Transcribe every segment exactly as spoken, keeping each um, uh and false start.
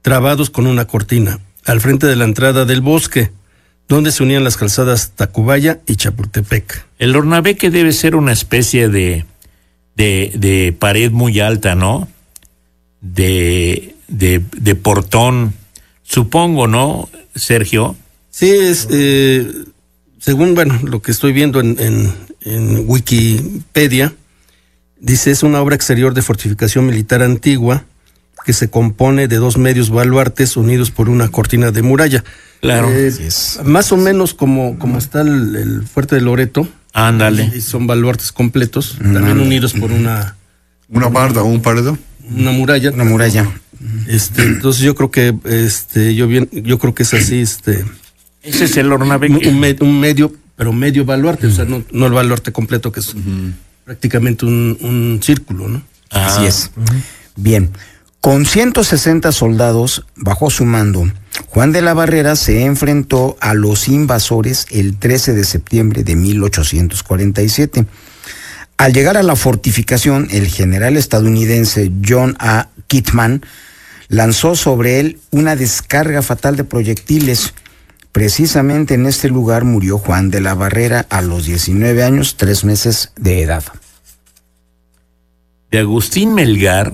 trabados con una cortina, al frente de la entrada del bosque, donde se unían las calzadas Tacubaya y Chapultepec. El Ornabeque debe ser una especie de, de, de pared muy alta, ¿no? De, de, de portón, supongo, ¿no, Sergio? Sí, es, eh, según, bueno, lo que estoy viendo en, en, en Wikipedia, dice, es una obra exterior de fortificación militar antigua que se compone de dos medios baluartes unidos por una cortina de muralla. Claro. Eh, es. Más o menos como, como está el, el fuerte de Loreto. Ándale. Y son baluartes completos, mm. también unidos por una... ¿Una barda o un paredón? Una muralla. Una muralla. Este, entonces yo creo que, este, yo bien, yo creo que es así, este... Ese es el Ornabeque. Un, un, un medio, pero medio baluarte, mm. o sea, no, no el baluarte completo, que es mm. prácticamente un, un círculo, ¿no? Ah. Así es. Mm. Bien. Con ciento sesenta soldados bajo su mando, Juan de la Barrera se enfrentó a los invasores el trece de septiembre de mil ochocientos cuarenta y siete. Al llegar a la fortificación, el general estadounidense John A. Kitman lanzó sobre él una descarga fatal de proyectiles. Precisamente en este lugar murió Juan de la Barrera a los diecinueve años, tres meses de edad. De Agustín Melgar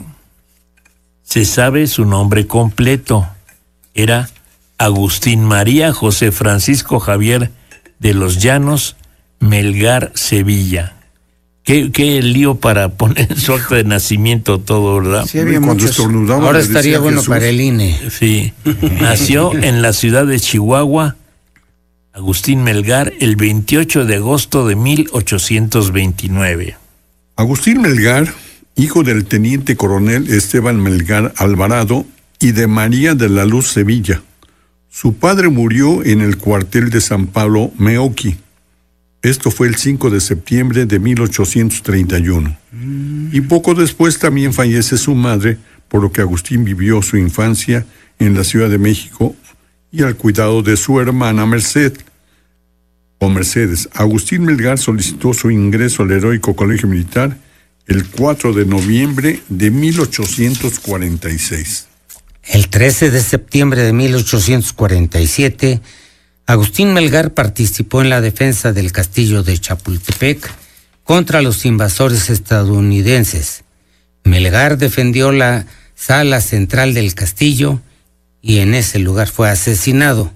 se sabe su nombre completo. Era Agustín María José Francisco Javier de los Llanos Melgar Sevilla. Qué, qué lío para poner su acta de nacimiento todo, ¿verdad? Sí, había muchos. Ahora estaría bueno Jesús. Para el I N E. Sí. Nació en la ciudad de Chihuahua, Agustín Melgar, el veintiocho de agosto de mil ochocientos veintinueve. Agustín Melgar, hijo del teniente coronel Esteban Melgar Alvarado y de María de la Luz Sevilla. Su padre murió en el cuartel de San Pablo Meoqui. Esto fue el cinco de septiembre de mil ochocientos treinta y uno. Mm. Y poco después también fallece su madre, por lo que Agustín vivió su infancia en la Ciudad de México y al cuidado de su hermana Merced, o Mercedes. Agustín Melgar solicitó su ingreso al heroico Colegio Militar el cuatro de noviembre de mil ochocientos cuarenta y seis. El trece de septiembre de mil ochocientos cuarenta y siete, Agustín Melgar participó en la defensa del castillo de Chapultepec contra los invasores estadounidenses. Melgar defendió la sala central del castillo y en ese lugar fue asesinado.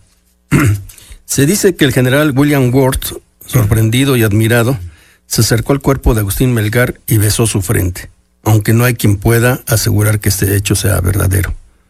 Se dice que el general William Worth, sorprendido y admirado, se acercó al cuerpo de Agustín Melgar y besó su frente, aunque no hay quien pueda asegurar que este hecho sea verdadero.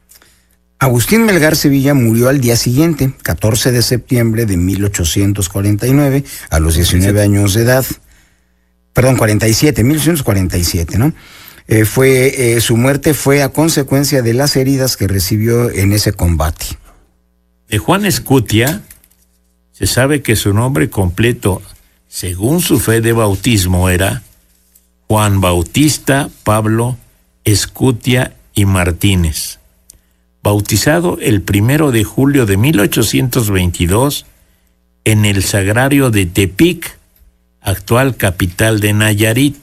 Agustín Melgar Sevilla murió al día siguiente, catorce de septiembre de mil ochocientos cuarenta y nueve, a los diecinueve años de edad. Perdón, cuarenta y siete, mil ochocientos cuarenta y siete, ¿no? Eh, fue, eh, su muerte fue a consecuencia de las heridas que recibió en ese combate. De Juan Escutia se sabe que su nombre completo, según su fe de bautismo, era Juan Bautista Pablo Escutia y Martínez. Bautizado el primero de julio de mil ochocientos veintidós en el Sagrario de Tepic, actual capital de Nayarit.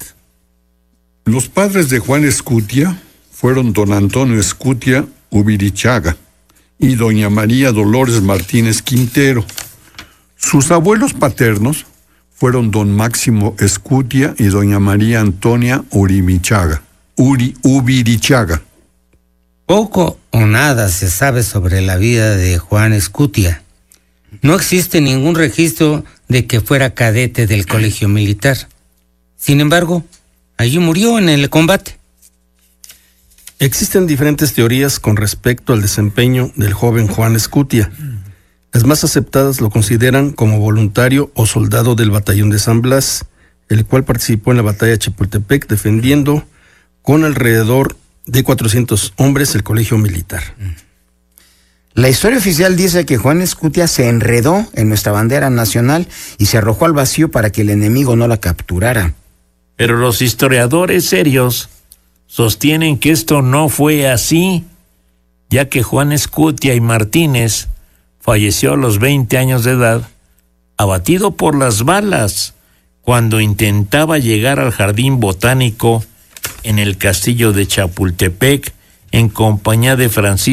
Los padres de Juan Escutia fueron don Antonio Escutia Ubirichaga y doña María Dolores Martínez Quintero. Sus abuelos paternos fueron don Máximo Escutia y doña María Antonia Urimichaga, Uri, Ubirichaga. Poco o nada se sabe sobre la vida de Juan Escutia. No existe ningún registro de que fuera cadete del colegio militar. Sin embargo, allí murió en el combate. Existen diferentes teorías con respecto al desempeño del joven Juan Escutia. Las más aceptadas lo consideran como voluntario o soldado del batallón de San Blas, el cual participó en la batalla de Chapultepec defendiendo con alrededor de cuatrocientos hombres el colegio militar. La historia oficial dice que Juan Escutia se enredó en nuestra bandera nacional y se arrojó al vacío para que el enemigo no la capturara. Pero los historiadores serios sostienen que esto no fue así, ya que Juan Escutia y Martínez falleció a los veinte años de edad, abatido por las balas, cuando intentaba llegar al jardín botánico en el castillo de Chapultepec en compañía de Francisco